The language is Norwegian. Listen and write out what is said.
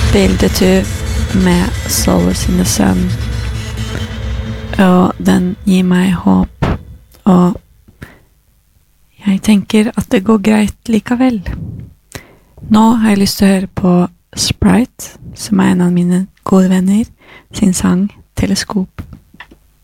bildetur med Solace in the Sun, og den gir meg håp, og jeg tenker at det går greit likevel. Nå har jeg lyst til å høre på Sprite, som er en av mine gode venner, sin sang Teleskop.